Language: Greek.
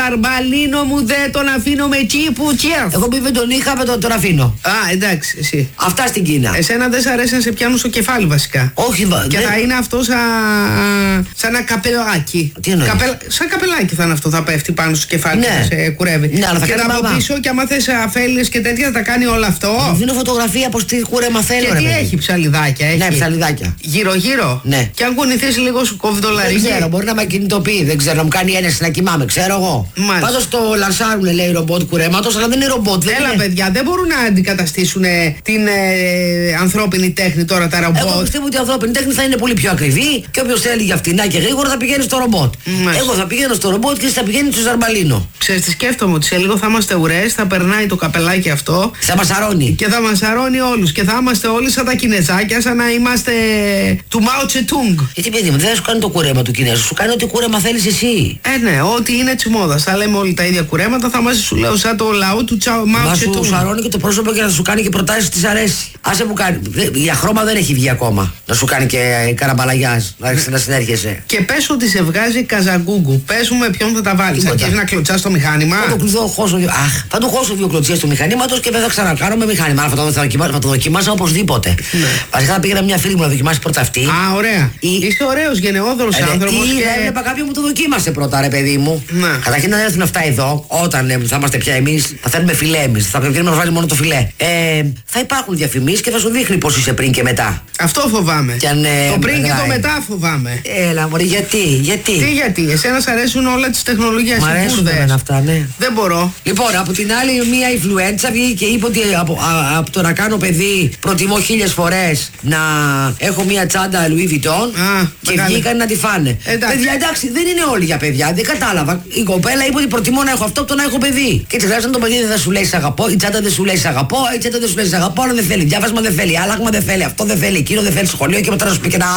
Ζαρμπαλίνο μου δεν τον αφήνω με τσίπουτσια. Εγώ πει δεν τον είχα, τον αφήνω. Α, εντάξει, εσύ. Αυτά στην Κίνα. Εσένα δεν σ' αρέσει να σε πιάνουν στο κεφάλι βασικά. Όχι, και θα είναι αυτό σαν ένα καπελάκι. Τι εννοείς? Σαν καπελάκι θα είναι αυτό, θα πέφτει πάνω στο κεφάλι και θα σε κουρεύει. Ναι, αλλά θα και κάνει από πίσω και άμα θες αφέλειες και τέτοια θα τα κάνει όλο αυτό. Δίνω φωτογραφία πως τι κούρεμα θέλω. Και τι έχει, ψαλιδάκια έχει. Ναι, ψαλιδάκια. Γύρω-γύρω. Ναι. Και αν κουνηθείς λίγο σου κόβει το λαρίκι. Δεν ξέρω, μπορεί να με κινητοποιεί, δεν ξέρω, να μου κάνει ένεση να κοιμάμαι, ξέρω εγώ. Πάντως το λανσάρουνε λέει ρομπότ κουρέματος, αλλά δεν είναι ρομπότ. Έλα, παιδιά, δεν μπορούν να αντικαταστήσουν την ανθρώπινη τέχνη τώρα τα ρομπότ. Εγώ πιστεύω ότι η ανθρώπινη τέχνη θα είναι πολύ πιο ακριβή και όποιος θέλει για φτηνά και γρήγορα θα πηγαίνει στο ρομπότ. Εγώ θα πηγαίνω στο ρομπότ και εσύ θα πηγαίνει στο Ζαρμπαλίνο. Ξέρεις τι σκέφτομαι, ότι σε λίγο θα είμαστε ουρές, θα περνάει το καπελάκι αυτό. Θα μας αρώνει. Και θα μας αρώνει όλους. Και θα είμαστε όλοι σαν τα Κινεζάκια, σαν να είμαστε του Μάο Τσετούγκ. Γιατί παιδί μου, δεν θα σου κάνει το κουρέμα του Κινέζου, σου κάνει ό,τι κουρέμα θέλεις εσύ. Ναι, ό,τι είναι της μόδας. Θα λέμε όλοι τα ίδια κουρέματα, θα είμαστε σου λέω σαν το λαό του Μάο Τσετούγκ. Σου αρώνει και το πρόσωπο και να σου κάνει και προτάσεις της αρέσει. Άσε μου κάνει. Για χρώμα δεν έχει βγει ακόμα. Να σου κάνει και καραμπαλαγιάς, να συνέρχεσαι. Και πες ότι σε βγάζει καζαγκούγκου. Πες μου με ποιον θα τα βάλεις. Θα αρχίσεις να κλωτσάς το μηχάνημα. Θα του χώσω δύο κλωτσίες του μηχανήματος και δεν θα ξανακάνω με μηχάνημα. Αλλά θα το δοκιμάσω οπωσδήποτε. Βασικά θα πήγαινα μια φίλη μου να δοκιμάσει πρώτα αυτή. Α, ωραία. Είσαι ωραίος, γενναιόδωρος άνθρωπος. Έβλεπα κάποιον που το δοκίμασε πρώτα, ρε παιδί μου. Καταρχήν να έρθουν αυτά εδώ, όταν θα είμαστε πια εμείς, θα θέλουμε φιλέ εμείς. Θα πρέπει να μας βάλει μόνο το φιλέ. Θα υπάρχουν διαφημίσεις και θα σου δείχνει πώς είσαι πριν και μετά. Αυτό φοβάμαι. Το πριν και το μετά φοβάμαι. Έλα, μωρή, γιατί. Τι γιατί, εσένα σ' αρέσουν όλα τις τεχνολογίες. Μ' αρέσουν αυτά, ναι. Δεν μπορώ. Λοιπόν, από την άλλη, μία influencer βγήκε και είπε ότι από το να κάνω παιδί προτιμώ 1000 φορές να έχω μία τσάντα Louis Vuitton και βγήκαν να τη φάνε. Παιδιά, εντάξει, δεν είναι όλοι για παιδιά, δεν κατάλαβα. Η κοπέλα είπε ότι προτιμώ να έχω αυτό από το να έχω παιδί. Και έτσι χρειάζεται το παιδί δεν θα σου λέει σ' αγαπώ, η τσάντα δεν σου λέει σ' αγαπώ, η τσάντα δεν σου λέει σ' αγαπώ, αλλά δεν θέλει. Διάβασμα δεν θέλει, άλλαγμα δεν θέλει, αυτό δεν θέλει, εκείνο δεν θέλει, σχολείο και μετά να σου πει και ένα